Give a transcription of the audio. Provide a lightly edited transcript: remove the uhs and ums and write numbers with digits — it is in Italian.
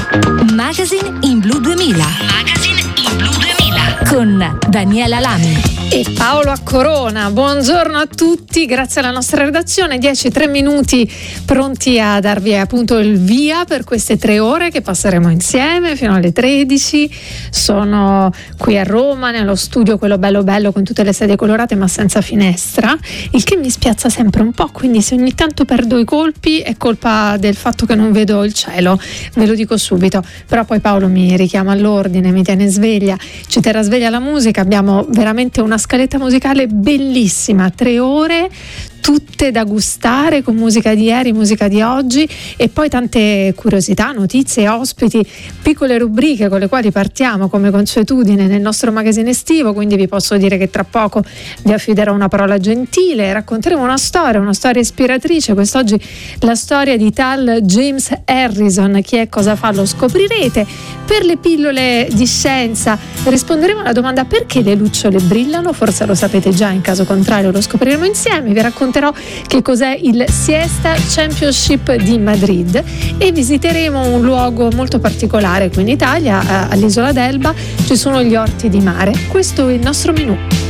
Magazine in Blu 2000. Magazine in Blu 2000 con Daniela Lami e Paolo Accorona. Buongiorno a tutti, grazie alla nostra redazione. 10:03 pronti a darvi appunto il via per queste 3 ore che passeremo insieme fino alle 13. Sono qui a Roma nello studio, quello bello bello con tutte le sedie colorate ma senza finestra, il che mi spiazza sempre un po', quindi se ogni tanto perdo i colpi è colpa del fatto che non vedo il cielo, ve lo dico subito. Però poi Paolo mi richiama all'ordine, mi tiene sveglia, ci terrà sveglia la musica. Abbiamo veramente una scaletta musicale bellissima, 3 ore tutte da gustare, con musica di ieri, musica di oggi e poi tante curiosità, notizie, ospiti, piccole rubriche con le quali partiamo come consuetudine nel nostro magazine estivo. Quindi vi posso dire che tra poco vi affiderò una parola gentile, racconteremo una storia ispiratrice. Quest'oggi la storia di tal James Harrison. Chi è, cosa fa, lo scoprirete. Per le pillole di scienza risponderemo alla domanda: perché le lucciole brillano? Forse lo sapete già, in caso contrario lo scopriremo insieme. Vi racconterò che cos'è il Siesta Championship di Madrid e visiteremo un luogo molto particolare qui in Italia, all'isola d'Elba. Ci sono gli orti di mare. Questo è il nostro menù.